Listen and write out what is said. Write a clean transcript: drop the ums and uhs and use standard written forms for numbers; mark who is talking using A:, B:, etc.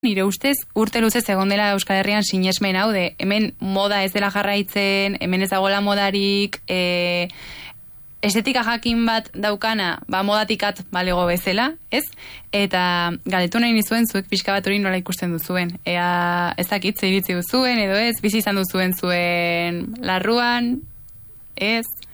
A: nire ustez urte luzez egon dela Euskal Herrian sinesmen hau de hemen moda ez dela jarraitzen, hemen ez dagoela modarik, estetika jakin bat daukana, modatikat balego bezala, ez? Eta galdetu nahi nizuen zuek pixka bat hori nola ikusten duzuen. Ea ez dakit, zer iritzi duzuen, edo ez, bizi izan duzuen zuen larruan, ez?